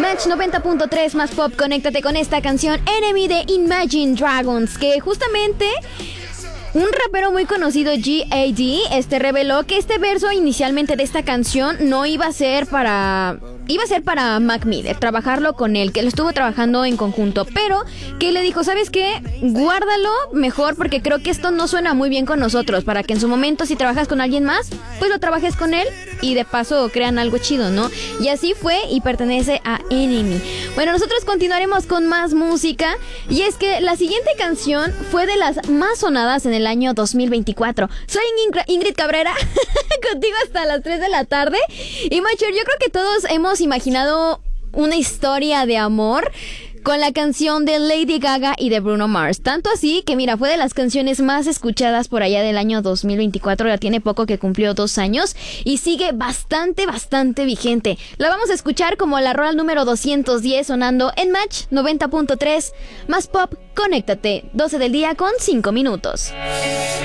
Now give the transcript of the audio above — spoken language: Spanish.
Match 90.3 más pop, conéctate con esta canción Enemy de Imagine Dragons, que justamente un rapero muy conocido, G.A.D., reveló que este verso inicialmente de esta canción no iba a ser para... Iba a ser para Mac Miller, trabajarlo con él, que lo estuvo trabajando en conjunto, pero que le dijo, ¿sabes qué? Guárdalo mejor porque creo que esto no suena muy bien con nosotros, para que en su momento si trabajas con alguien más, pues lo trabajes con él y de paso crean algo chido, ¿no? Y así fue y pertenece a Enemy. Bueno, nosotros continuaremos con más música y es que la siguiente canción fue de las más sonadas en el año 2024. Soy Ingrid Cabrera, contigo hasta las 3 de la tarde y Macher, yo creo que todos hemos imaginado una historia de amor con la canción de Lady Gaga y de Bruno Mars. Tanto así que mira, fue de las canciones más escuchadas por allá del año 2024. Ya tiene poco que cumplió 2 años y sigue bastante vigente. La vamos a escuchar como la rola número 210 sonando en Match 90.3 más pop. Conéctate, 12 del día con 5 minutos.